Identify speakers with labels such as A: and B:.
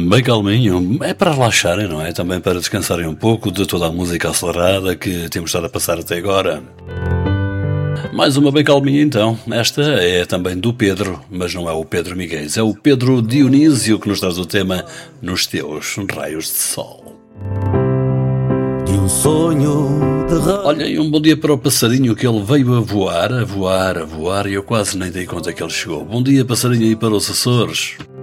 A: bem calminho. É para relaxarem, não é? Também para descansarem um pouco de toda a música acelerada que temos estado a passar até agora. Mais uma bem calminha então. Esta é também do Pedro, mas não é o Pedro Miguel, é o Pedro Dionísio que nos traz o tema Nos Teus Raios de Sol.
B: De um sonho de
A: Olha, e um bom dia para o passarinho que ele veio a voar, e eu quase nem dei conta que ele chegou. Bom dia, passarinho, aí para os Açores.